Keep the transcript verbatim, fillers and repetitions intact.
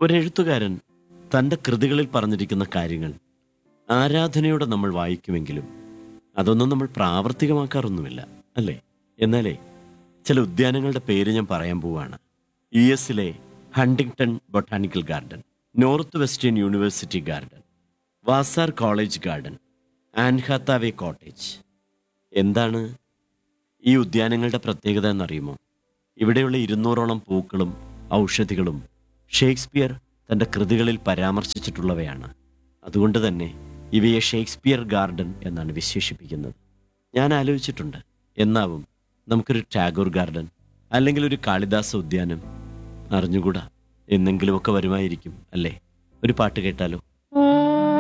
ഒരെഴുത്തുകാരൻ തൻ്റെ കൃതികളിൽ പറഞ്ഞിരിക്കുന്ന കാര്യങ്ങൾ ആരാധനയോടെ നമ്മൾ വായിക്കുമെങ്കിലും അതൊന്നും നമ്മൾ പ്രാവർത്തികമാക്കാറൊന്നുമില്ല, അല്ലേ? എന്നാലേ ചില ഉദ്യാനങ്ങളുടെ പേര് ഞാൻ പറയാൻ പോവാണ്. യു എസിലെ Huntington botanical garden, north western university garden, വാസാർ college garden, an ഹാത്താവേ cottage. എന്താണ് ഈ ഉദ്യാനങ്ങളുടെ പ്രത്യേകത എന്നറിയുമോ? ഇവിടെയുള്ള ഇരുന്നൂറോളം പൂക്കളും ഔഷധികളും ഷേക്സ്പിയർ തൻ്റെ കൃതികളിൽ പരാമർശിച്ചിട്ടുള്ളവയാണ്. അതുകൊണ്ട് തന്നെ ഇവയെ ഷേക്സ്പിയർ ഗാർഡൻ എന്നാണ് വിശേഷിപ്പിക്കുന്നത്. ഞാൻ ആലോചിച്ചിട്ടുണ്ട്, എന്നാവും നമുക്കൊരു ടാഗോർ ഗാർഡൻ അല്ലെങ്കിൽ ഒരു കാളിദാസ ഉദ്യാനം. അറിഞ്ഞുകൂടാ, എന്നെങ്കിലുമൊക്കെ വരുമായിരിക്കും, അല്ലേ? ഒരു പാട്ട് കേട്ടാലോ?